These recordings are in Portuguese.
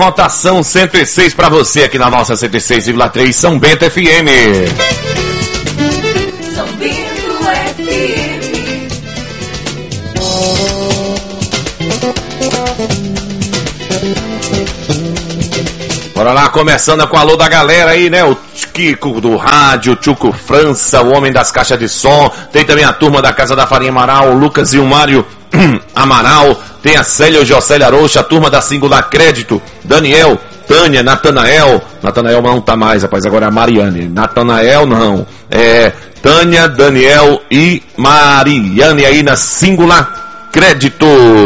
Rotação 106 para você aqui na nossa 106,3 São Bento FM. São Bento FM. Bora lá, começando com o alô da galera aí, né? O Kiko do rádio, Tchuco França, o homem das caixas de som. Tem também a turma da Casa da Farinha Amaral, o Lucas e o Mário Amaral. Tem a Célia e o Jocélia Rocha, a turma da Singular Crédito, Daniel, Tânia, Natanael não tá mais, rapaz, agora é a Mariane. Natanael não, é Tânia, Daniel e Mariane aí na Singular Crédito.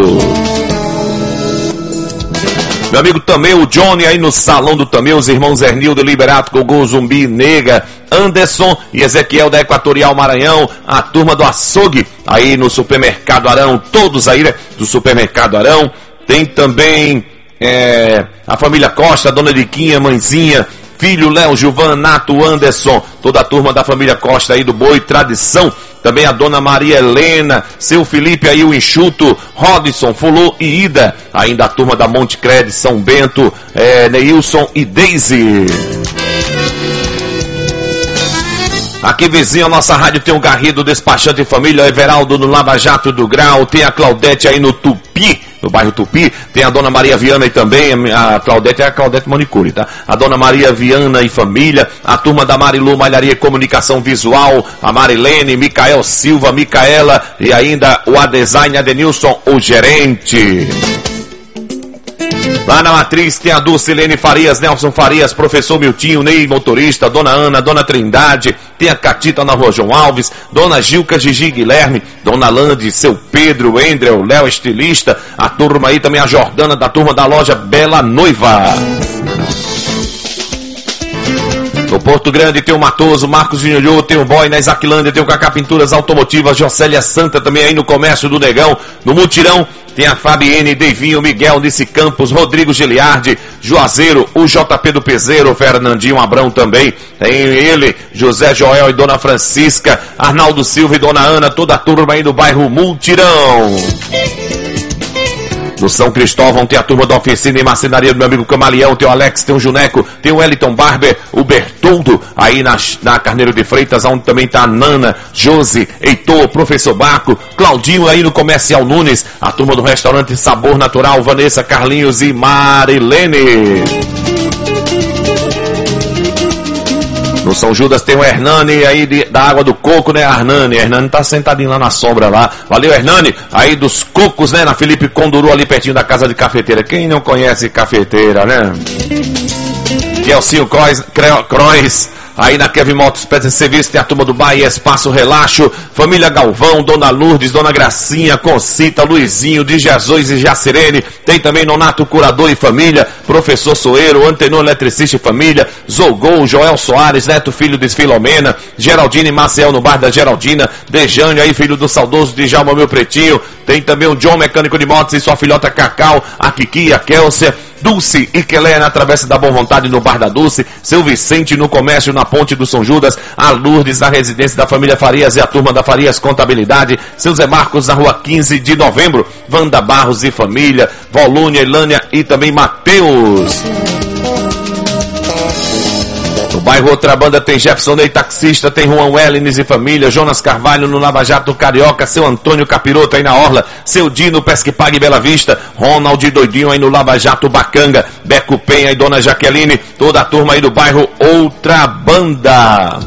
Meu amigo Tameu, o Johnny aí no Salão do Tameu, os irmãos Ernildo, Liberato, Gogô, Zumbi, Nega, Anderson e Ezequiel da Equatorial Maranhão, a turma do Açougue aí no Supermercado Arão, todos aí, né, do Supermercado Arão. Tem também a família Costa, Dona Diquinha, Mãezinha, filho Léo, Gilvan, Nato, Anderson, toda a turma da família Costa aí do Boi Tradição. Também a Dona Maria Helena, seu Felipe aí, o Enxuto, Rodson, Fulô e Ida. Ainda a turma da Monte Crede, São Bento, Neilson e Deise. Aqui vizinho a nossa rádio tem o Garrido, Despachante Família, Everaldo no Lava Jato do Grau, tem a Claudete aí no Tupi, no bairro Tupi, tem a Dona Maria Viana e também, a Claudete é a Claudete Manicure, tá? A Dona Maria Viana e família, a turma da Marilu Malharia e Comunicação Visual, a Marilene, Micael Silva, Micaela e ainda o Adesign Adenilson, o gerente. Lá na Matriz tem a Dulcilene Farias, Nelson Farias, Professor Miltinho, Ney Motorista, Dona Ana, Dona Trindade, tem a Catita na Rua João Alves, Dona Gilca, Gigi Guilherme, Dona Lande, seu Pedro, Endrel, Léo Estilista, a turma aí também, a Jordana da turma da loja Bela Noiva. No Porto Grande tem o Matoso, Marcos Vinholhô, tem o Boy, na Isaquilândia tem o Cacá Pinturas Automotivas, Jocélia Santa também aí no Comércio do Negão, no Mutirão tem a Fabienne, Deivinho, Miguel, Nice Campos, Rodrigo Giliardi, Juazeiro, o JP do Peseiro, Fernandinho Abrão também, tem ele, José Joel e Dona Francisca, Arnaldo Silva e Dona Ana, toda a turma aí do bairro Mutirão. No São Cristóvão tem a turma da oficina e marcenaria do meu amigo Camaleão, tem o Alex, tem o Juneco, tem o Wellington Barber, o Bertoldo, aí na Carneiro de Freitas, onde também tá a Nana, Josi, Heitor, Professor Baco, Claudinho aí no Comercial Nunes, a turma do restaurante Sabor Natural, Vanessa, Carlinhos e Marilene. No São Judas tem o Hernani aí da Água do Coco, né, Hernani? Hernani tá sentadinho lá na sombra lá. Valeu, Hernani. Aí dos Cocos, né, na Felipe Conduru, ali pertinho da Casa de Cafeteira. Quem não conhece cafeteira, né? Kelsinho Croix, aí na Kevin Motos Peças e Serviços tem a turma do Bahia, Espaço Relaxo, Família Galvão, Dona Lourdes, Dona Gracinha, Concita, Luizinho, de Jesus e Jacirene, tem também Nonato Curador e Família, Professor Soeiro, Antenor Eletricista e Família, Zogol, Joel Soares, Neto Filho de Filomena, Geraldine e Maciel no Bar da Geraldina, Dejane aí, filho do saudoso Djalma Meu Pretinho, tem também o John Mecânico de Motos e sua filhota Cacau, a Kiki, a Kélcia, Dulce e Quelé na Travessa da Boa Vontade no Bar da Dulce, seu Vicente no Comércio na Ponte do São Judas, a Lourdes na residência da família Farias e a turma da Farias Contabilidade, seu Zé Marcos na Rua 15 de Novembro, Wanda Barros e família, Volúnia, Ilânia e também Mateus. No bairro Outra Banda tem Jefferson Ney Taxista, tem Juan Wellines e família, Jonas Carvalho no Lava Jato Carioca, seu Antônio Capiroto aí na Orla, seu Dino Pesque Pague Bela Vista, Ronald Doidinho aí no Lava Jato Bacanga, Beco Penha e Dona Jaqueline, toda a turma aí do bairro Outra Banda.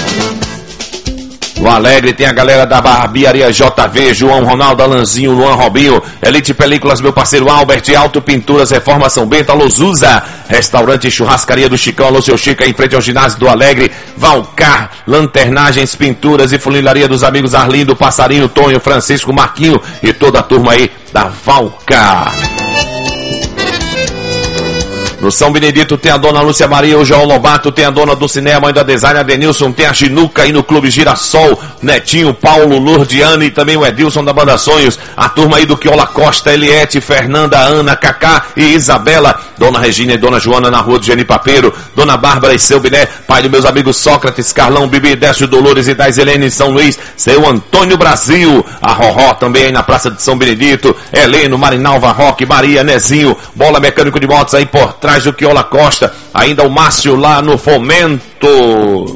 No Alegre tem a galera da Barbearia JV, João Ronaldo, Alanzinho, Luan Robinho, Elite Películas, meu parceiro Albert, Alto Pinturas, Reforma São Bento, Alô Zuza, Restaurante e Churrascaria do Chicão, Alô Seu Chica, em frente ao ginásio do Alegre, Valcar, Lanternagens, Pinturas e Funilaria dos amigos Arlindo, Passarinho, Tonho, Francisco, Marquinho e toda a turma aí da Valcar. No São Benedito tem a dona Lúcia Maria, o João Lobato, tem a dona do cinema, mãe da design, a Denilson, tem a Chinuca aí no Clube Girassol, Netinho, Paulo, Lourdiane e também o Edilson da Banda Sonhos, a turma aí do Quiola Costa, Eliette, Fernanda, Ana, Cacá e Isabela, dona Regina e dona Joana na rua do Geni Papeiro, dona Bárbara e seu Biné, pai dos meus amigos Sócrates, Carlão, Bibi, Décio, Dolores e das Helene em São Luís, seu Antônio Brasil, a Roró também aí na Praça de São Benedito, Heleno, Marinalva, Roque, Maria, Nezinho, Bola Mecânico de Motos aí por trás do Quiola Costa, ainda o Márcio lá no Fomento.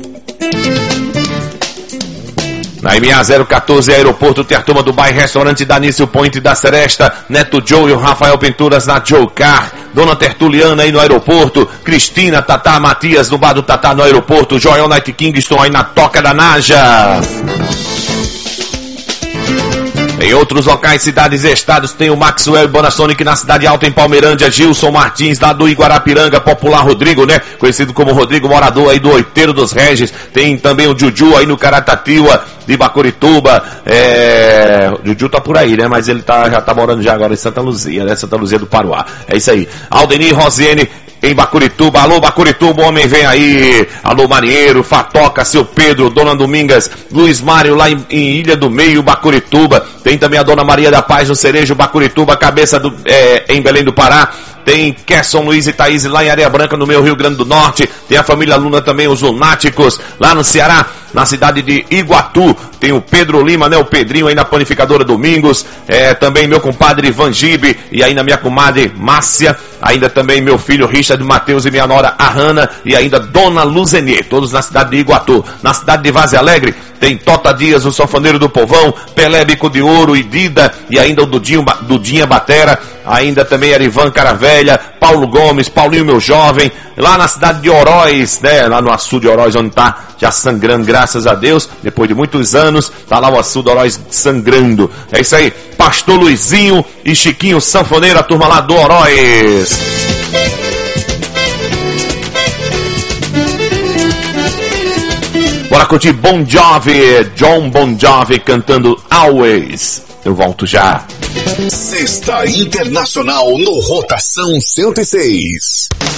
Na MA 014 Aeroporto tem a turma do Bairro Restaurante Danício Point da Seresta, Neto Joe e o Rafael Pinturas na Joe Car, Dona Tertuliana aí no aeroporto, Cristina, Tatá, Matias no Bar do Tatá no aeroporto, Joel Night Kingston aí na Toca da Naja. Em outros locais, cidades e estados, tem o Maxwell Bonasonic na Cidade Alta, em Palmeirândia, Gilson Martins, lá do Iguarapiranga, popular Rodrigo, né? Conhecido como Rodrigo, morador aí do Oiteiro dos Regis. Tem também o Juju aí no Caratatiba, de Bacurituba. O Juju tá por aí, né? Mas ele já tá morando já agora em Santa Luzia, né? Santa Luzia do Paruá. É isso aí. Aldenir Rosiane em Bacurituba. Alô, Bacurituba, o homem vem aí. Alô, Marinheiro, Fatoca, seu Pedro, Dona Domingas, Luiz Mário lá em Ilha do Meio, Bacurituba. Tem também a Dona Maria da Paz no Cerejo, Bacurituba, cabeça em Belém do Pará. Tem Kesson, Luiz e Thaís lá em Areia Branca, no meu Rio Grande do Norte. Tem a família Luna também, os lunáticos, lá no Ceará, na cidade de Iguatu. Tem o Pedro Lima, né? O Pedrinho aí na Panificadora Domingos. Também meu compadre Ivan Gibe e ainda minha comadre Márcia. Ainda também meu filho Richard Matheus e minha nora Ahana. E ainda Dona Luzenier, todos na cidade de Iguatu. Na cidade de Vaze Alegre tem Tota Dias, o sanfoneiro do povão, Pelé Bico de Ouro e Dida. E ainda o Dudinha Batera. Ainda também Erivan Caravelha, Paulo Gomes, Paulinho meu jovem, lá na cidade de Oroz, né? Lá no Açu de Oroz, onde tá já sangrando, graças a Deus, depois de muitos anos, tá lá o Açu de Oroz sangrando. É isso aí, Pastor Luizinho e Chiquinho Sanfoneiro, a turma lá do Oroz. Bora curtir Bon Jovi, John Bon Jovi cantando Always. Eu volto já. Sexta Internacional no Rotação 106.